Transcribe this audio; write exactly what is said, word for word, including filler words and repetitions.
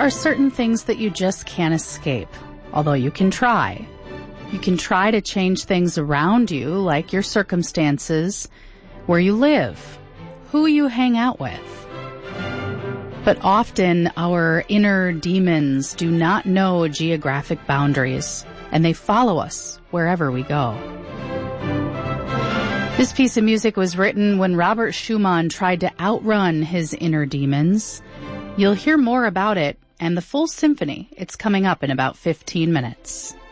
are certain things that you just can't escape, although you can try. You can try to change things around you, like your circumstances, where you live, who you hang out with. But often our inner demons do not know geographic boundaries, and they follow us wherever we go. This piece of music was written when Robert Schumann tried to outrun his inner demons. You'll hear more about it and the full symphony. It's coming up in about fifteen minutes.